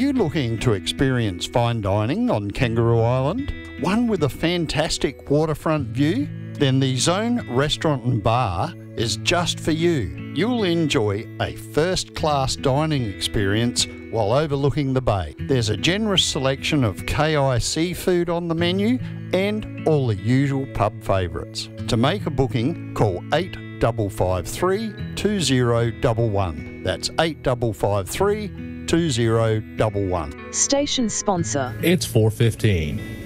you looking to experience fine dining on Kangaroo Island? One with a fantastic waterfront view? Then the Zone Restaurant and Bar is just for you. You'll enjoy a first-class dining experience while overlooking the bay. There's a generous selection of KI seafood on the menu and all the usual pub favourites. To make a booking, call 8553 2011. That's 8553 2011. Station sponsor. It's 4:15.